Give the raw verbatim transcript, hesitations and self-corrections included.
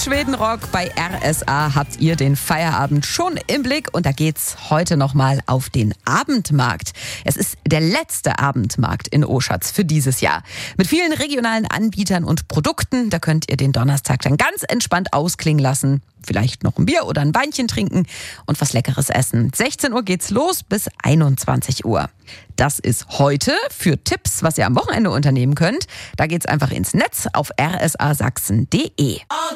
Schwedenrock bei R S A habt ihr den Feierabend schon im Blick und da geht's heute nochmal auf den Abendmarkt. Es ist der letzte Abendmarkt in Oschatz für dieses Jahr. Mit vielen regionalen Anbietern und Produkten, da könnt ihr den Donnerstag dann ganz entspannt ausklingen lassen. Vielleicht noch ein Bier oder ein Weinchen trinken und was Leckeres essen. sechzehn Uhr geht's los bis einundzwanzig Uhr. Das ist heute. Für Tipps, was ihr am Wochenende unternehmen könnt, da geht's einfach ins Netz auf r s a sachsen punkt d e.